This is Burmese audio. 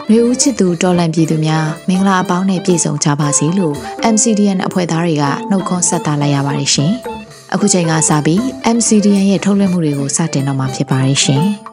နှွေဦးချစ်သူတော်လန်ပြည်သူများမင်္ဂလာအပေါင်းနဲ့ပြည့်စုံကြပါစေလို့ MCDN အဖွဲ့သားတွေကနှုတ်ခွန်းဆက်သလိုက်ရပါတယ်ရှင်။အခုချိန်ကစပြီး MCDN ရဲ့ထုတ်လွှင့်မှုတွေကိုစတင်တော့မှာဖြစ်ပါတယ်ရှင်။